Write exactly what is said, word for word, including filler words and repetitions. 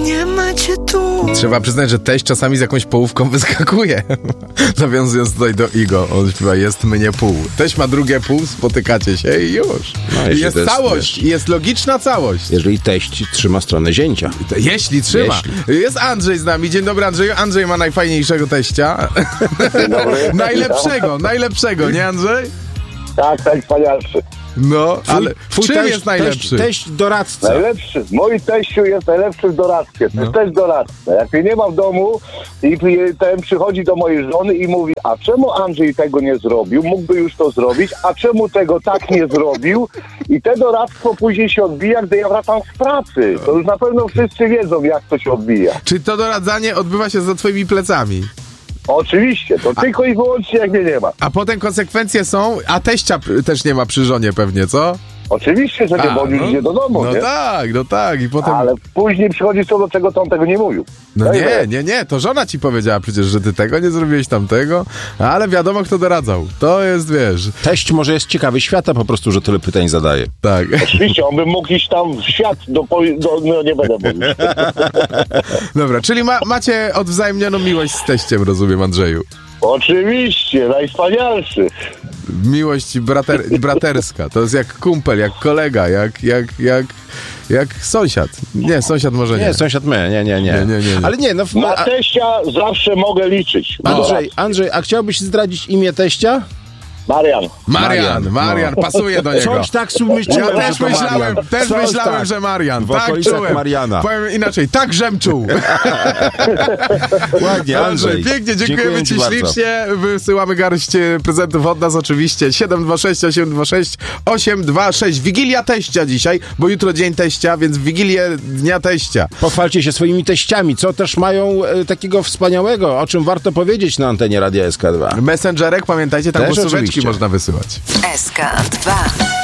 nie macie tu. Trzeba przyznać, że teść czasami z jakąś połówką wyskakuje. Nawiązując tutaj do Igo, on śpiewa jest mnie pół. Teść ma drugie pół, spotykacie się i już. No, I jest, jest całość, i jest logiczna całość. Jeżeli teść trzyma stronę zięcia. Jeśli trzyma. Jeśli. Jest Andrzej z nami. Dzień dobry, Andrzeju. Andrzej ma najfajniejszego teścia. Dzień dobry. najlepszego, najlepszego, nie Andrzej? Tak, tak, wspanialszy. No, ale w czym teść, jest najlepszy? Teść, teść doradca. Najlepszy. Mój teściu jest najlepszy w doradztwie. To No. jest też doradca. Jak mnie nie ma w domu i ten przychodzi do mojej żony i mówi, a czemu Andrzej tego nie zrobił? Mógłby już to zrobić, a czemu tego tak nie zrobił? I te doradztwo później się odbija, gdy ja wracam z pracy. To już na pewno wszyscy wiedzą, jak to się odbija. Czy to doradzanie odbywa się za twoimi plecami? Oczywiście, to tylko i wyłącznie jak mnie nie ma. A potem konsekwencje są, a teścia p- też nie ma przy żonie pewnie, co? Oczywiście, że nie, bo on już idzie do domu, no nie? tak, no tak. I potem... Ale później przychodzi co do czego, to on tego nie mówił. No To nie, jest- nie, nie, to żona ci powiedziała przecież, że ty tego nie zrobiłeś, tamtego, ale wiadomo, kto doradzał. To jest, wiesz, Teść może jest ciekawy świata po prostu, że tyle pytań zadaje. tak. Oczywiście, on by mógł iść tam w świat do... Po, do no nie będę mówił. Dobra, czyli ma, macie odwzajemnioną miłość z teściem, rozumiem, Andrzeju. Oczywiście, najwspanialszy. Miłość brater, braterska, to jest jak kumpel, jak kolega, jak, jak, jak, jak sąsiad. Nie, sąsiad może nie. Nie, sąsiad my, nie, nie, nie. Nie, nie, nie, nie. Ale nie, no... Na A, teścia zawsze mogę liczyć. Andrzej, Andrzej, a chciałbyś zdradzić imię teścia? Marian. Marian, Marian, Marian, no. pasuje do niego. Coś tak myślałem, Ja też że to myślałem, Marian. też Coś myślałem, tak. że Marian. W Tak okolicach czułem. Mariana. Powiem inaczej, tak żem czuł. Ładnie, Andrzej, Andrzej. pięknie, dziękujemy Dziękuję ci ci bardzo. ślicznie. Wysyłamy garść e, prezentów od nas oczywiście. siedem dwa sześć osiem dwa sześć osiem dwa sześć. Wigilia teścia dzisiaj, bo jutro dzień teścia, więc Wigilię Dnia Teścia. Pochwalcie się swoimi teściami, co też mają e, takiego wspaniałego, o czym warto powiedzieć na antenie Radia S K dwa. Messengerek, pamiętajcie, tam Też głosóweczki oczywiście. można wysyłać. S K dwa.